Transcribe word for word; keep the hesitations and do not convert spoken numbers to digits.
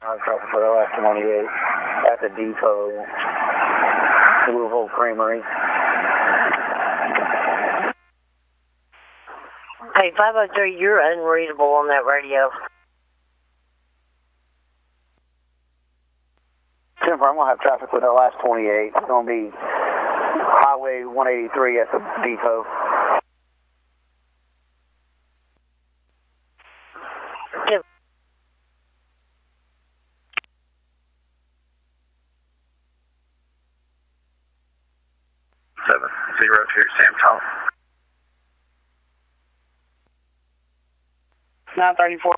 I'm traffic for the last twenty-eight at the depot, Louisville Creamery. Hey, five oh three, you're unreadable on that radio. Jennifer, I'm going to have traffic with our last twenty-eight. It's going to be Highway one eighty-three at the depot. Yep. seven zero two, Sam Tom. nine thirty-four.